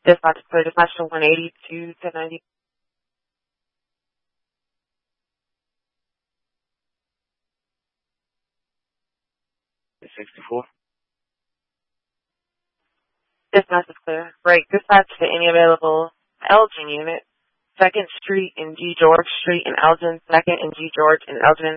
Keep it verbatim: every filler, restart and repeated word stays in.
Dispatch clear, dispatch to one eighty to ten ninety. sixty-four. Dispatch is clear. Break, dispatch to any available Elgin unit. Second Street and G. George Street in Elgin, Second and G. George in Elgin.